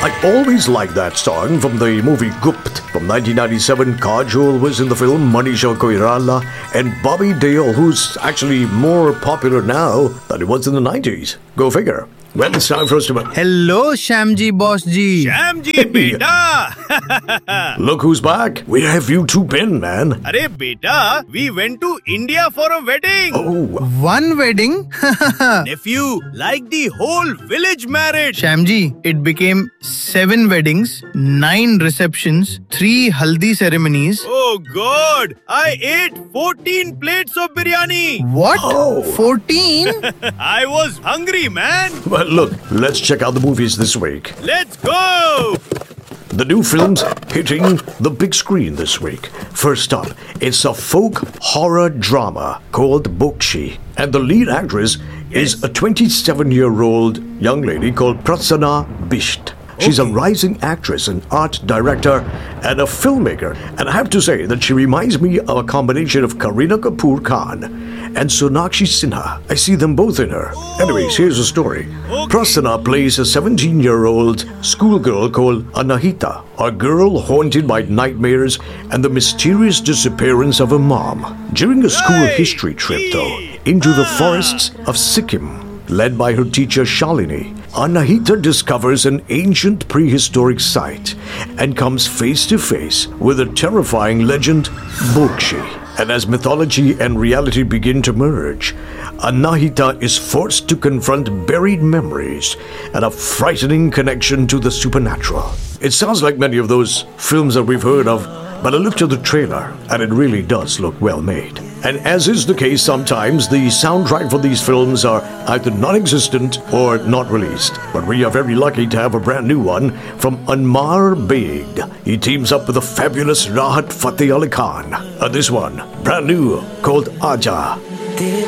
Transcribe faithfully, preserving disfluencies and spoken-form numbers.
I always liked that song from the movie Gupt from nineteen ninety-seven. Kajol was in the film, Manisha Koirala, and Bobby Deol, who's actually more popular now than he was in the nineties. Go figure. Well, it's time for us to... Hello, Shamji boss ji. Shamji, beta. Look who's back. Where have you two been, man? Arey, beta, we went to India for a wedding. Oh. One wedding? Nephew, like the whole village married. Shamji, it became seven weddings, nine receptions, three haldi ceremonies. Oh God, I ate fourteen plates of biryani. What? Oh. fourteen? I was hungry, man. Well, look, let's check out the movies this week. Let's go. The new films hitting the big screen this week. First up, it's a folk horror drama called Bokshi. And the lead actress is a twenty-seven-year-old young lady called Prasanna Bisht. She's a rising actress, an art director, and a filmmaker. And I have to say that she reminds me of a combination of Kareena Kapoor Khan and Sonakshi Sinha. I see them both in her. Anyways, here's the story. Prasanna plays a seventeen-year-old schoolgirl called Anahita, a girl haunted by nightmares and the mysterious disappearance of her mom. During a school history trip, though, into the forests of Sikkim, led by her teacher Shalini, Anahita discovers an ancient prehistoric site and comes face to face with a terrifying legend, Bokshi. And as mythology and reality begin to merge, Anahita is forced to confront buried memories and a frightening connection to the supernatural. It sounds like many of those films that we've heard of, but I looked at the trailer and it really does look well made. And as is the case sometimes, the soundtrack for these films are either non-existent or not released. But we are very lucky to have a brand new one from Anmar Beg. He teams up with the fabulous Rahat Fateh Ali Khan. And this one, brand new, called Aja.